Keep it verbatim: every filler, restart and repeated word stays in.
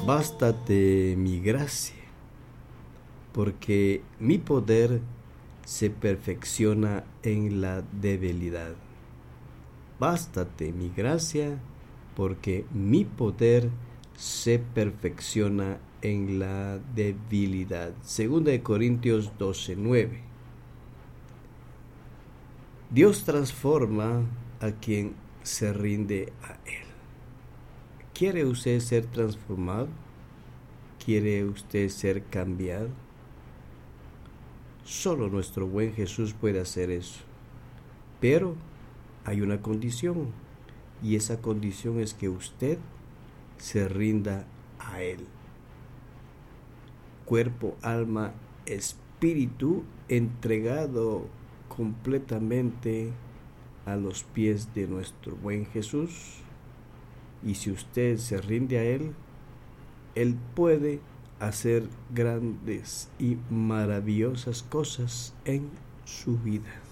Bástate mi gracia, porque mi poder se perfecciona en la debilidad. Bástate mi gracia, porque mi poder se perfecciona en la debilidad. Segunda de Corintios doce, nueve. Dios transforma a quien se rinde a Él. ¿Quiere usted ser transformado? ¿Quiere usted ser cambiado? Solo nuestro buen Jesús puede hacer eso. Pero hay una condición, y esa condición es que usted se rinda a Él. Cuerpo, alma, espíritu, entregado completamente a los pies de nuestro buen Jesús. Y si usted se rinde a Él, Él puede hacer grandes y maravillosas cosas en su vida.